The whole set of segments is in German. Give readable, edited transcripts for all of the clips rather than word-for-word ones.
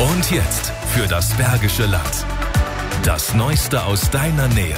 Und jetzt für das Bergische Land. Das Neueste aus deiner Nähe.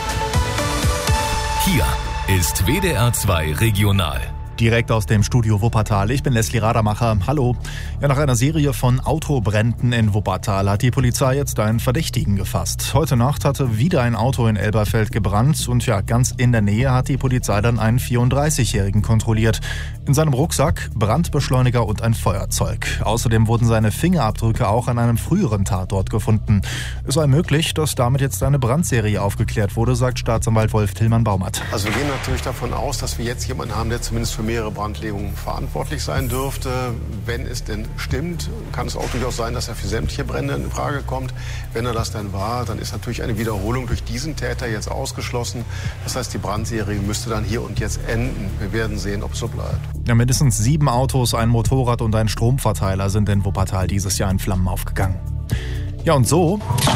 Hier ist WDR 2 Regional. Direkt aus dem Studio Wuppertal. Ich bin Leslie Radermacher. Hallo. Ja, nach einer Serie von Autobränden in Wuppertal hat die Polizei jetzt einen Verdächtigen gefasst. Heute Nacht hatte wieder ein Auto in Elberfeld gebrannt und ja, ganz in der Nähe hat die Polizei dann einen 34-Jährigen kontrolliert. In seinem Rucksack Brandbeschleuniger und ein Feuerzeug. Außerdem wurden seine Fingerabdrücke auch an einem früheren Tatort gefunden. Es sei möglich, dass damit jetzt eine Brandserie aufgeklärt wurde, sagt Staatsanwalt Wolf Tillmann-Baumert. Also wir gehen natürlich davon aus, dass wir jetzt jemanden haben, der zumindest für mehrere Brandlegungen verantwortlich sein dürfte. Wenn es denn stimmt, kann es auch durchaus sein, dass er für sämtliche Brände in Frage kommt. Wenn er das dann war, dann ist natürlich eine Wiederholung durch diesen Täter jetzt ausgeschlossen. Das heißt, die Brandserie müsste dann hier und jetzt enden. Wir werden sehen, ob es so bleibt. Ja, mindestens 7 Autos, ein Motorrad und ein Stromverteiler sind in Wuppertal dieses Jahr in Flammen aufgegangen. Ja, und so...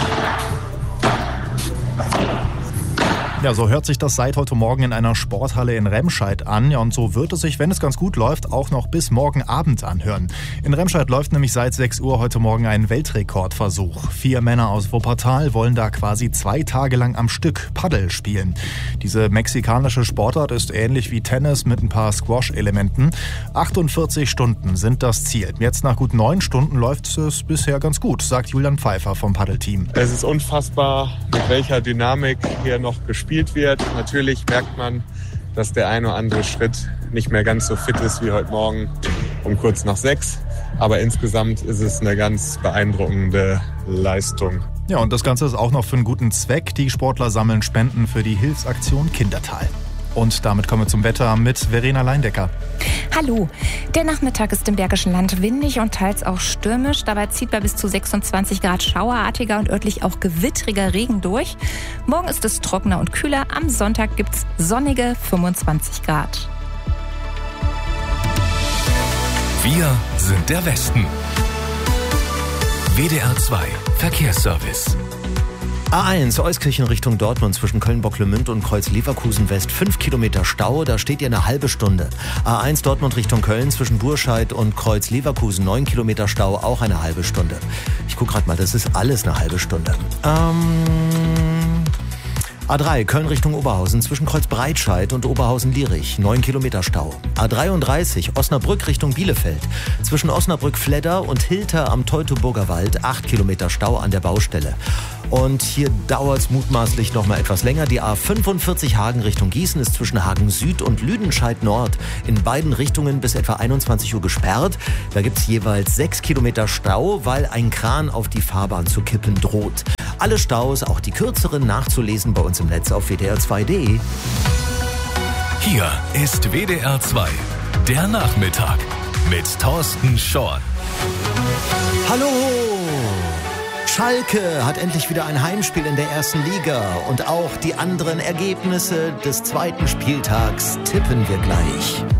Ja, so hört sich das seit heute Morgen in einer Sporthalle in Remscheid an. Ja, und so wird es sich, wenn es ganz gut läuft, auch noch bis morgen Abend anhören. In Remscheid läuft nämlich seit 6 Uhr heute Morgen ein Weltrekordversuch. 4 Männer aus Wuppertal wollen da quasi 2 Tage lang am Stück Paddel spielen. Diese mexikanische Sportart ist ähnlich wie Tennis mit ein paar Squash-Elementen. 48 Stunden sind das Ziel. Jetzt nach gut 9 Stunden läuft es bisher ganz gut, sagt Julian Pfeiffer vom Paddelteam. Es ist unfassbar, mit welcher Dynamik hier noch gespielt wird. Natürlich merkt man, dass der ein oder andere Schritt nicht mehr ganz so fit ist wie heute Morgen um kurz nach 6. Aber insgesamt ist es eine ganz beeindruckende Leistung. Ja, und das Ganze ist auch noch für einen guten Zweck. Die Sportler sammeln Spenden für die Hilfsaktion Kindertal. Und damit kommen wir zum Wetter mit Verena Leindecker. Hallo. Der Nachmittag ist im Bergischen Land windig und teils auch stürmisch. Dabei zieht bei bis zu 26 Grad schauerartiger und örtlich auch gewittriger Regen durch. Morgen ist es trockener und kühler. Am Sonntag gibt's sonnige 25 Grad. Wir sind der Westen. WDR 2 Verkehrsservice. A1 Euskirchen Richtung Dortmund zwischen Köln-Bocklemünd und Kreuz-Leverkusen West 5 Kilometer Stau, da steht ihr eine halbe Stunde. A1 Dortmund Richtung Köln zwischen Burscheid und Kreuz-Leverkusen 9 Kilometer Stau, auch eine halbe Stunde. Ich guck gerade mal, das ist alles eine halbe Stunde. A3 Köln Richtung Oberhausen zwischen Kreuzbreitscheid und Oberhausen-Lierich 9 Kilometer Stau. A33 Osnabrück Richtung Bielefeld zwischen Osnabrück-Fledder und Hilter am Teutoburger Wald 8 Kilometer Stau an der Baustelle. Und hier dauert es mutmaßlich noch mal etwas länger. Die A45 Hagen Richtung Gießen ist zwischen Hagen Süd und Lüdenscheid Nord in beiden Richtungen bis etwa 21 Uhr gesperrt. Da gibt es jeweils 6 Kilometer Stau, weil ein Kran auf die Fahrbahn zu kippen droht. Alle Staus, auch die kürzeren, nachzulesen bei uns im Netz auf wdr2.de. Hier ist WDR 2, der Nachmittag mit Thorsten Schorn. Hallo! Schalke hat endlich wieder ein Heimspiel in der ersten Liga und auch die anderen Ergebnisse des zweiten Spieltags tippen wir gleich.